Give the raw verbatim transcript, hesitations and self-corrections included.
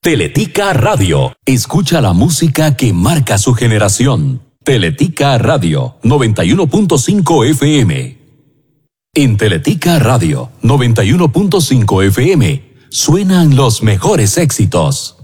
Teletica Radio. Escucha la música que marca su generación. Teletica Radio, noventa y uno punto cinco F M. En Teletica Radio, noventa y uno punto cinco F M, suenan los mejores éxitos.